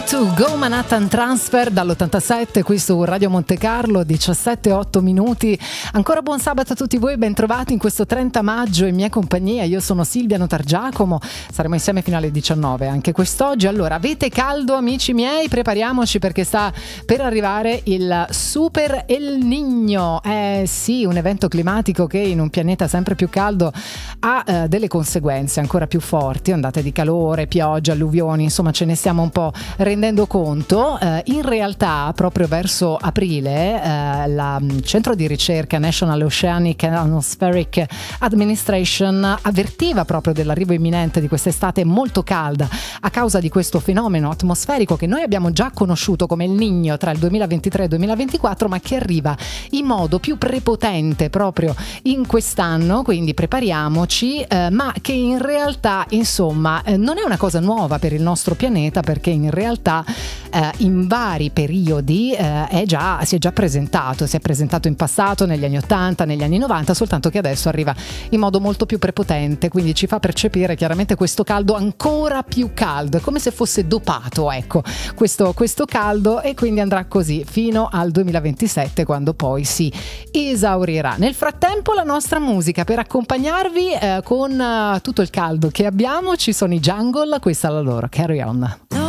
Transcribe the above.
U2 Go Manhattan Transfer dall'87 qui su Radio Monte Carlo, 17:08 minuti. Ancora buon sabato a tutti voi, ben trovati in questo 30 maggio in mia compagnia. Io sono Silvia Notargiacomo, saremo insieme fino alle 19 anche quest'oggi. Allora, avete caldo amici miei? Prepariamoci perché sta per arrivare il Super El Niño. Sì, un evento climatico che in un pianeta sempre più caldo ha delle conseguenze ancora più forti, ondate di calore, pioggia, alluvioni, insomma ce ne stiamo un po' rendendo conto. In realtà proprio verso aprile il centro di ricerca National Oceanic and Atmospheric Administration avvertiva proprio dell'arrivo imminente di quest'estate molto calda a causa di questo fenomeno atmosferico che noi abbiamo già conosciuto come il Niño tra il 2023 e il 2024, ma che arriva in modo più prepotente proprio in quest'anno, quindi prepariamoci, ma che in realtà insomma non è una cosa nuova per il nostro pianeta, perché in realtà in vari periodi si è già presentato, si è presentato in passato negli anni 80, negli anni 90, soltanto che adesso arriva in modo molto più prepotente, quindi ci fa percepire chiaramente questo caldo ancora più caldo, è come se fosse dopato, ecco, questo caldo, e quindi andrà così fino al 2027 quando poi si esaurirà. Nel frattempo la nostra musica per accompagnarvi con tutto il caldo che abbiamo, ci sono i Jungle, questa è la loro Carry On.